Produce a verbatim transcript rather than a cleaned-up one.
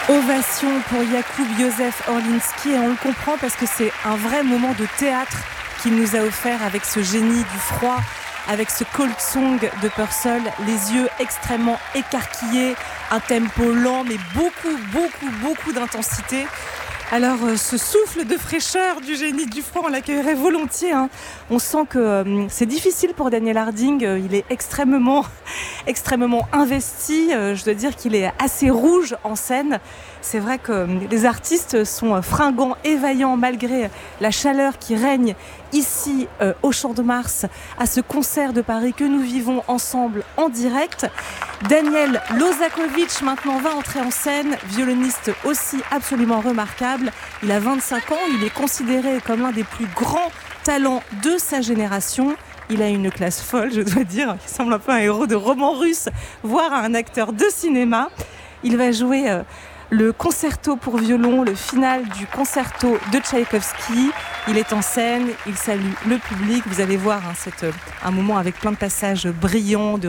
Ovation pour Jakub Józef Orliński, et on le comprend parce que c'est un vrai moment de théâtre qu'il nous a offert avec ce génie du froid, avec ce cold song de Purcell, les yeux extrêmement écarquillés, un tempo lent mais beaucoup, beaucoup, beaucoup d'intensité. Alors euh, ce souffle de fraîcheur du génie du froid, on l'accueillerait volontiers, hein. On sent que euh, c'est difficile pour Daniel Harding, euh, il est extrêmement, extrêmement investi, euh, je dois dire qu'il est assez rouge en scène. C'est vrai que euh, les artistes sont fringants et vaillants malgré la chaleur qui règne ici euh, au Champ de Mars, à ce concert de Paris que nous vivons ensemble en direct. Daniel Lozakovich maintenant va entrer en scène, violoniste aussi absolument remarquable. Il a vingt-cinq ans, il est considéré comme l'un des plus grands talents de sa génération. Il a une classe folle, je dois dire, il semble un peu un héros de roman russe, voire un acteur de cinéma. Il va jouer euh, le concerto pour violon, le final du concerto de Tchaïkovski. Il est en scène, il salue le public. Vous allez voir, hein, c'est euh, un moment avec plein de passages brillants, de